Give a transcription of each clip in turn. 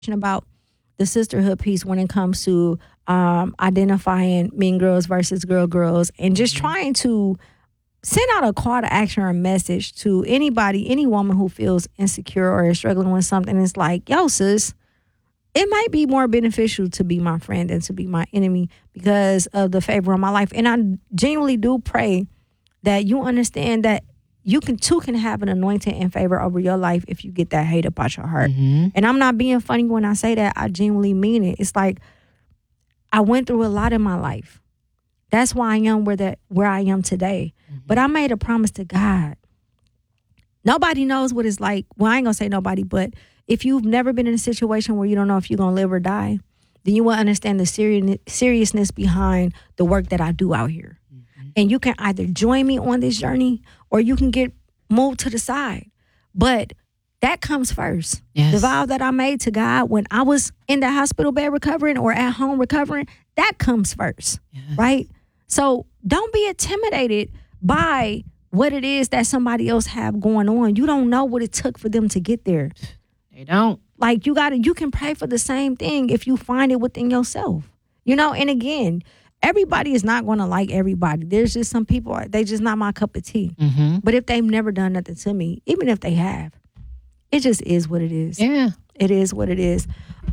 about the sisterhood piece when it comes to identifying mean girls versus girls, and just Mhm. trying to send out a call to action or a message to anybody, any woman who feels insecure or is struggling with something. It's like, yo, sis, it might be more beneficial to be my friend than to be my enemy because of the favor of my life. And I genuinely do pray that you understand that you can have an anointing and favor over your life if you get that hate about your heart. Mhm. And I'm not being funny when I say that. I genuinely mean it. It's like I went through a lot in my life. That's why I am where I am today. But I made a promise to God. Nobody knows what it's like. Well, I ain't gonna say nobody, but if you've never been in a situation where you don't know if you're gonna live or die, then you will understand the seriousness behind the work that I do out here. And you can either join me on this journey or you can get moved to the side. But that comes first. Yes. The vow that I made to God when I was in the hospital bed recovering or at home recovering, that comes first, right? So don't be intimidated by what it is that somebody else have going on. You don't know what it took for them to get there. They don't. Like you can pray for the same thing if you find it within yourself. And again, everybody is not going to like everybody. There's just some people, they just not my cup of tea. Mm-hmm. But if they've never done nothing to me, even if they have, it just is what it is. Yeah. It is what it is.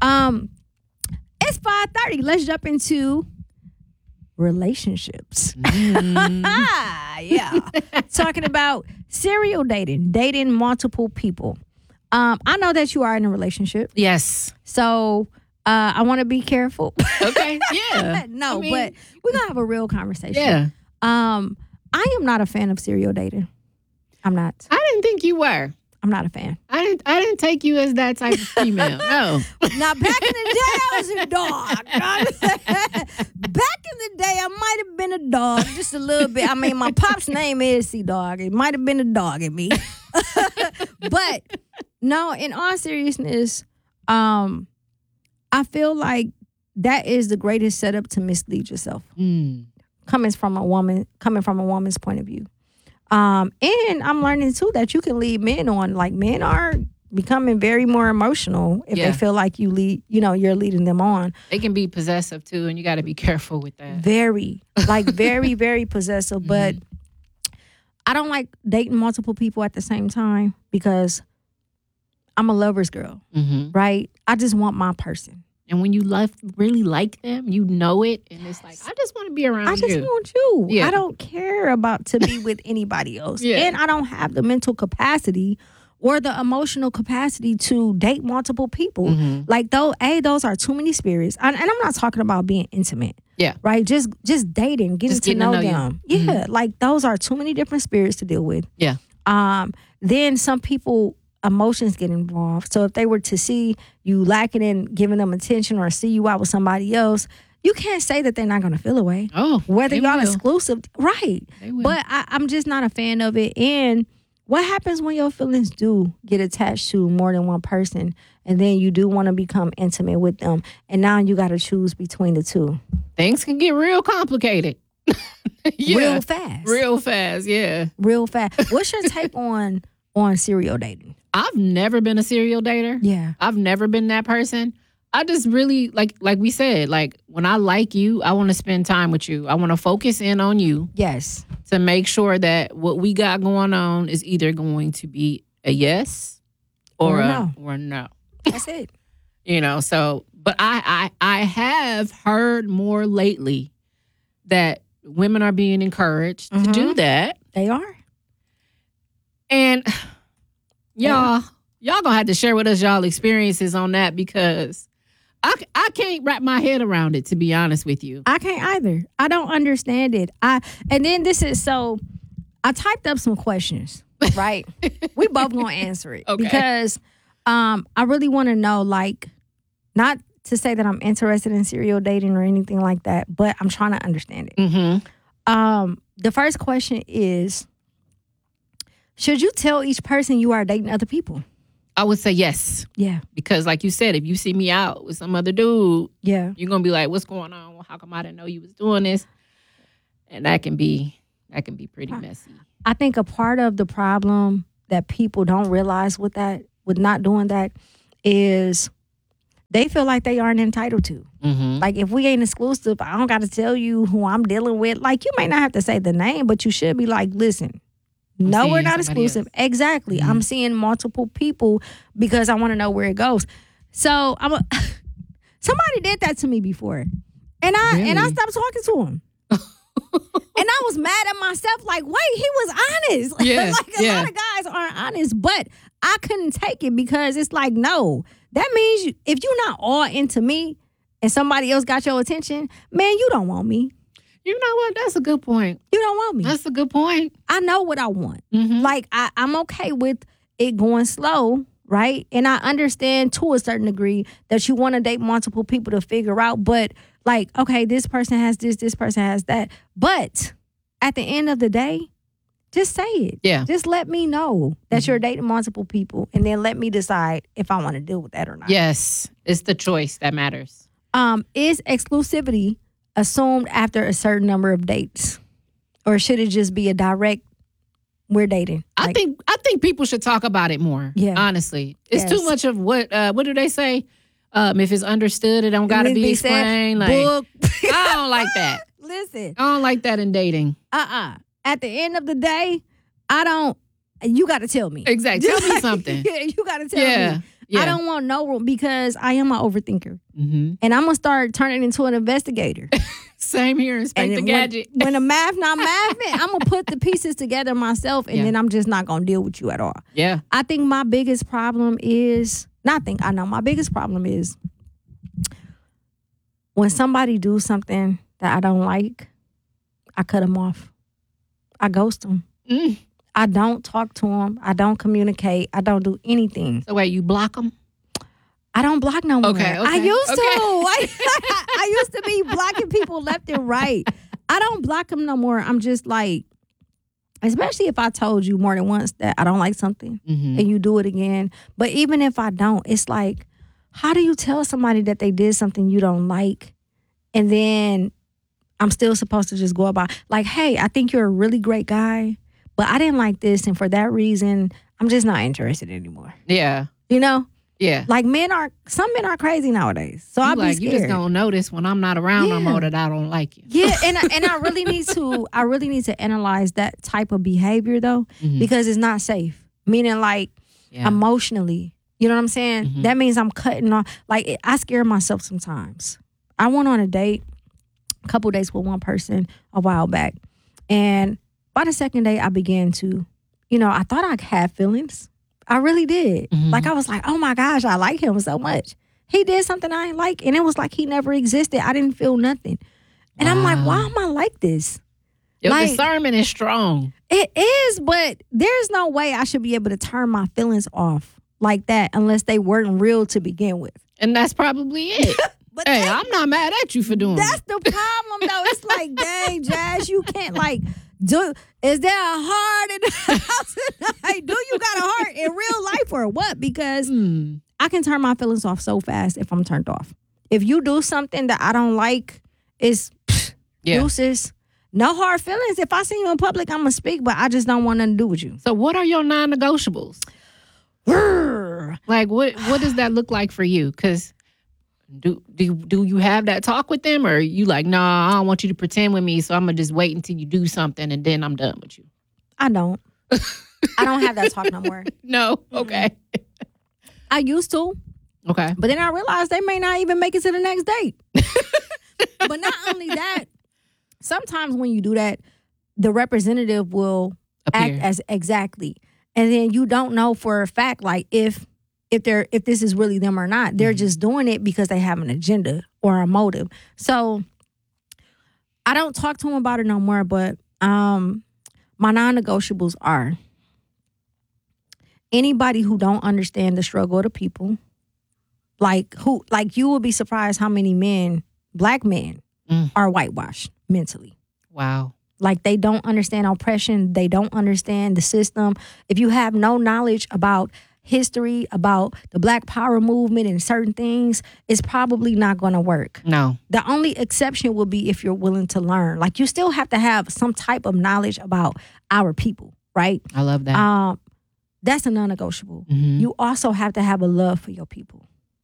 It's 5:30. Let's jump into relationships. Yeah. Talking about serial dating multiple people. I know that you are in a relationship. Yes. So I want to be careful. Okay. Yeah. No, but we're going to have a real conversation. Yeah. I am not a fan of serial dating. I'm not. I didn't think you were. I'm not a fan. I didn't take you as that type of female. No. Now, back in the day, I was a dog. Back in the day, I might have been a dog just a little bit. I mean, my pop's name is Sea Dog. It might have been a dog in me. But no, in all seriousness, I feel like that is the greatest setup to mislead yourself. Coming from a woman's point of view. And I'm learning too that you can lead men on. Like men are becoming very more emotional if they feel like you're leading them on. They can be possessive too, and you got to be careful with that. Very, very possessive. But I don't like dating multiple people at the same time because I'm a lover's girl, right? I just want my person. And when you really like them, you know it, and it's like, I just want to be around you. I just want you. Yeah. I don't care about to be with anybody else. Yeah. And I don't have the mental capacity or the emotional capacity to date multiple people. Like, those are too many spirits. And I'm not talking about being intimate. Yeah. Right? Just dating, getting to know you. them. Yeah. Like, those are too many different spirits to deal with. Yeah. Then some people, emotions get involved. So if they were to see you lacking in giving them attention or see you out with somebody else, you can't say that they're not going to feel away. Oh, whether they y'all will. exclusive, right? They will. But I'm just not a fan of it. And what happens when your feelings do get attached to more than one person, and then you do want to become intimate with them, and now you got to choose between the two? Things can get real complicated. Real fast. Real fast, yeah. Real fast. What's your take on serial dating? I've never been a serial dater. Yeah. I've never been that person. I just really, like we said, like when I like you, I want to spend time with you. I want to focus in on you Yes. to make sure that what we got going on is either going to be a yes or a no. That's it. So, but I have heard more lately that women are being encouraged to do that. They are. And y'all gonna have to share with us y'all experiences on that, because I can't wrap my head around it, to be honest with you. I can't either. I don't understand it. I typed up some questions, right? We both gonna answer it. Okay. Because I really want to know, like, not to say that I'm interested in serial dating or anything like that, but I'm trying to understand it. The first question is, should you tell each person you are dating other people? I would say yes. Yeah. Because like you said, if you see me out with some other dude, Yeah. you're gonna be like, what's going on? Well, how come I didn't know you was doing this? And that can be pretty messy. I think a part of the problem that people don't realize with not doing that is they feel like they aren't entitled to. Mm-hmm. Like, if we ain't exclusive, I don't got to tell you who I'm dealing with. Like, you may not have to say the name, but you should be like, listen, no, seeing we're not somebody exclusive. else. Exactly. I'm seeing multiple people because I want to know where it goes. So somebody did that to me before. And I stopped talking to him. And I was mad at myself, like, wait, he was honest. Yeah, Like, a lot of guys aren't honest, but I couldn't take it because it's like, no, that means if you're not all into me and somebody else got your attention, man, you don't want me. You know what? That's a good point. You don't want me. That's a good point. I know what I want. Mm-hmm. Like, I'm okay with it going slow, right? And I understand to a certain degree that you want to date multiple people to figure out, but like, okay, this person has this person has that. But at the end of the day, just say it. Yeah. Just let me know that you're dating multiple people, and then let me decide if I want to deal with that or not. Yes. It's the choice that matters. Is exclusivity assumed after a certain number of dates? Or should it just be a direct, we're dating? I think people should talk about it more. Yeah. Honestly. It's Yes. too much of what do they say? If it's understood, it don't gotta be explained. Like, book. I don't like that. Listen, I don't like that in dating. At the end of the day, you got to tell me. Exactly. Just Tell me like- something. Yeah, you got to tell me. Yeah. I don't want no, because I am an overthinker. Mm-hmm. And I'm going to start turning into an investigator. Same here, Inspector And Gadget. when the math not mathing, I'm going to put the pieces together myself, and then I'm just not going to deal with you at all. Yeah. I think my biggest problem is, my biggest problem is when somebody do something that I don't like, I cut them off. I ghost them. Mm. I don't talk to them. I don't communicate. I don't do anything. So wait, you block them? I don't block no more. Okay, I used to. okay. I used to be blocking people left and right. I don't block them no more. I'm just like, especially if I told you more than once that I don't like something Mm-hmm. and you do it again. But even if I don't, it's like, how do you tell somebody that they did something you don't like, and then I'm still supposed to just go about, like, hey, I think you're a really great guy, but I didn't like this, and for that reason, I'm just not interested anymore. Yeah. You know? Yeah. Like, some men are crazy nowadays. So I'll be like, scared. you just gonna notice when I'm not around no Yeah. more that I don't like you. Yeah, and I really need to analyze that type of behavior though, Mhm. because it's not safe. Meaning, like, Yeah. emotionally, you know what I'm saying? Mhm. That means I'm cutting off. Like, I scare myself sometimes. I went on a couple dates with one person a while back, and by the second day, I began to, I thought I had feelings. I really did. Mhm. Like, I was like, oh my gosh, I like him so much. He did something I didn't like, and it was like he never existed. I didn't feel nothing. And I'm like, Wow. why am I like this? Your like- discernment is strong. It is, but there's no way I should be able to turn my feelings off like that unless they weren't real to begin with. And that's probably it. But Hey, that- I'm not mad at you for doing that's it. the problem, though. It's like, dang, Jazz, you can't, like, is there a heart in the house tonight? Do you got a heart in real life or what? Because I can turn my feelings off so fast if I'm turned off. If you do something that I don't like, it's Yeah. deuces. No hard feelings. If I see you in public, I'm going to speak, but I just don't want nothing to do with you. So what are your non-negotiables? Like, what does that look like for you? Because do you have that talk with them, or are you like, nah, I don't want you to pretend with me, so I'm gonna just wait until you do something and then I'm done with you? I don't. I don't have that talk no more. No. Okay. I used to, Okay. but then I realized they may not even make it to the next date. But not only that, sometimes when you do that, the representative will act Appear. as exactly, and then you don't know for a fact, like, if this is really them or not. They're just doing it because they have an agenda or a motive. So I don't talk to them about it no more. But my non-negotiables are anybody who don't understand the struggle of the people. Like you will be surprised how many men, black men, are whitewashed mentally. Wow. Like, they don't understand oppression. They don't understand the system. If you have no knowledge about history, about the Black Power movement and certain things, it's probably not going to work. No. The only exception will be if you're willing to learn. Like, you still have to have some type of knowledge about our people, right? I love that. That's a non-negotiable. Mhm. You also have to have a love for your people.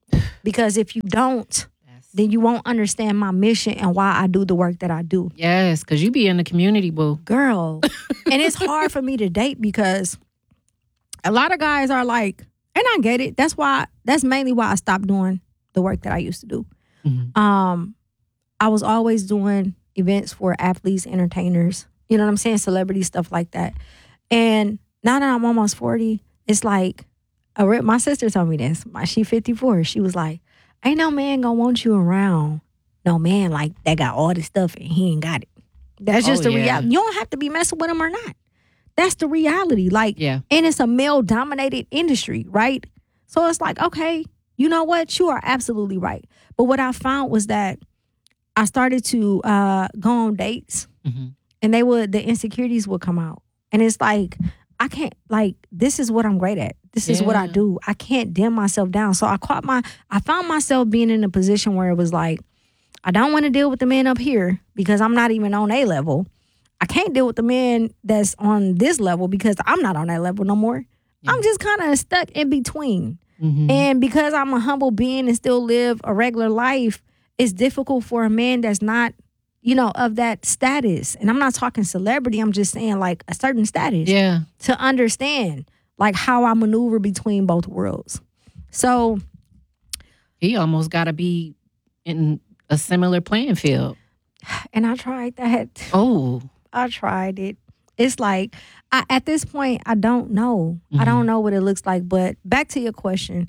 Because if you don't, then you won't understand my mission and why I do the work that I do. Yes, because you be in the community, boo. Girl. And it's hard for me to date because a lot of guys are like, and I get it. That's mainly why I stopped doing the work that I used to do. Mm-hmm. I was always doing events for athletes, entertainers, you know what I'm saying? Celebrities, stuff like that. And now that I'm almost 40, it's like, my sister told me this. She 54. She was like, ain't no man gonna want you around. No man like that got all this stuff and he ain't got it. That's just the reality. You don't have to be messing with him or not. That's the reality. Like, and it's a male-dominated industry, right? So it's like, okay, you know what? You are absolutely right. But what I found was that I started to go on dates, and the insecurities would come out. And it's like, I can't, like, this is what I'm great at. This is what I do. I can't dim myself down. So I found myself being in a position where it was like, I don't want to deal with the men up here because I'm not even on a level. I can't deal with the men that's on this level because I'm not on that level no more. Yeah. I'm just kind of stuck in between. Mm-hmm. And because I'm a humble being and still live a regular life, it's difficult for a man that's not, of that status. And I'm not talking celebrity. I'm just saying like a certain status. Yeah. To understand like how I maneuver between both worlds. So he almost got to be in a similar playing field. And I tried that. Oh. I tried it. It's like, at this point, I don't know. Mm-hmm. I don't know what it looks like. But back to your question,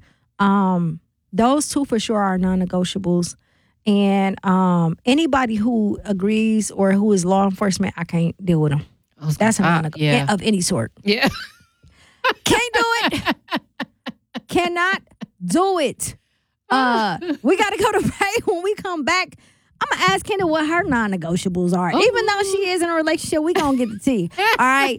those two for sure are non-negotiables. And anybody who agrees or who is law enforcement, I can't deal with them. That's a non-negotiable of any sort. Yeah. Can't do it. Cannot do it. We got to go to break. When we come back, I'm going to ask Kendra what her non-negotiables are. Ooh. Even though she is in a relationship, we going to get the tea. All right.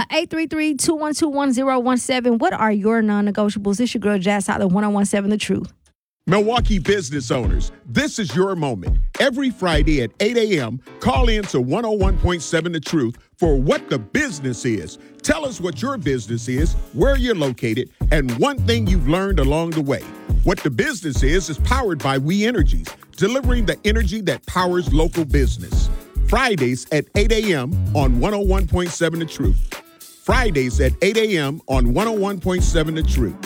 833-212-1017. What are your non-negotiables? This your girl, Jazz Tyler, 1017 The Truth. Milwaukee business owners, this is your moment. Every Friday at 8 a.m., call in to 101.7 The Truth for What the Business Is. Tell us what your business is, where you're located, and one thing you've learned along the way. What the Business is powered by We Energies, delivering the energy that powers local business. Fridays at 8 a.m. on 101.7 The Truth. Fridays at 8 a.m. on 101.7 The Truth.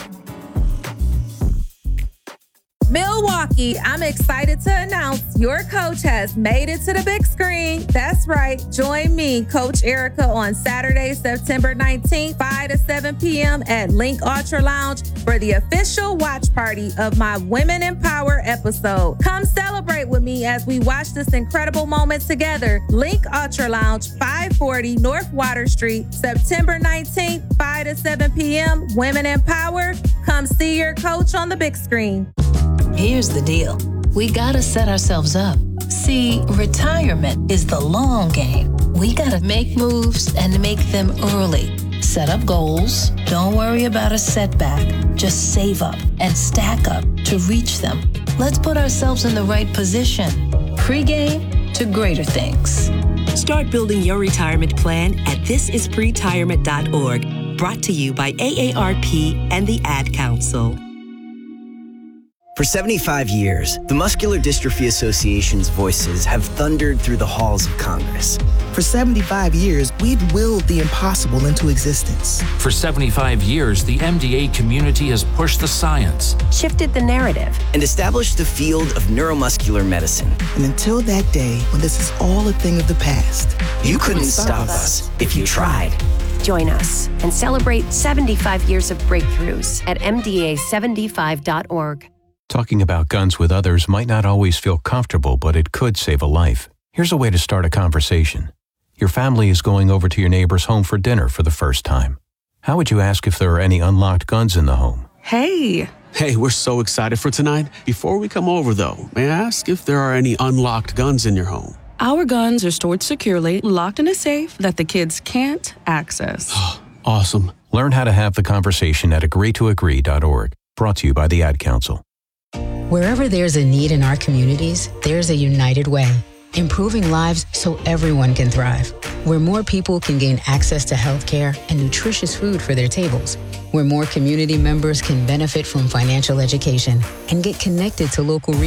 Milwaukee, I'm excited to announce your coach has made it to the big screen. That's right. Join me, Coach Erica, on Saturday, September 19th, 5 to 7 p.m. at Link Ultra Lounge for the official watch party of my Women in Power episode. Come celebrate with me as we watch this incredible moment together. Link Ultra Lounge, 540 North Water Street, September 19th, 5 to 7 p.m. Women in Power. Come see your coach on the big screen. Here's the deal. We gotta set ourselves up. See, retirement is the long game. We gotta make moves and make them early. Set up goals. Don't worry about a setback. Just save up and stack up to reach them. Let's put ourselves in the right position. Pre-game to greater things. Start building your retirement plan at thisispretirement.org. Brought to you by AARP and the Ad Council. For 75 years, the Muscular Dystrophy Association's voices have thundered through the halls of Congress. For 75 years, we've willed the impossible into existence. For 75 years, the MDA community has pushed the science, shifted the narrative, and established the field of neuromuscular medicine. And until that day, when this is all a thing of the past, you couldn't stop us if you tried. Join us and celebrate 75 years of breakthroughs at MDA75.org. Talking about guns with others might not always feel comfortable, but it could save a life. Here's a way to start a conversation. Your family is going over to your neighbor's home for dinner for the first time. How would you ask if there are any unlocked guns in the home? Hey, we're so excited for tonight. Before we come over, though, may I ask if there are any unlocked guns in your home? Our guns are stored securely, locked in a safe that the kids can't access. Awesome. Learn how to have the conversation at agreetoagree.org. Brought to you by the Ad Council. Wherever there's a need in our communities, there's a United Way, improving lives so everyone can thrive. where more people can gain access to healthcare and nutritious food for their tables, where more community members can benefit from financial education and get connected to local